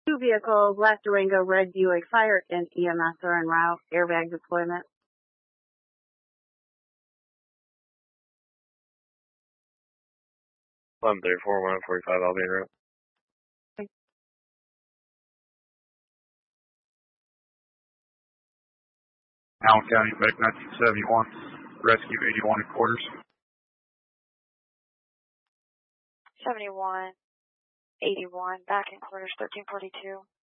Two vehicles, last Durango, red Buick, fire and EMS are en route, airbag deployment. I'm 34, 145, I'll be en route. Allen County, Medic 1971, Rescue 81 at quarters. 71, 81, back in quarters, 1342.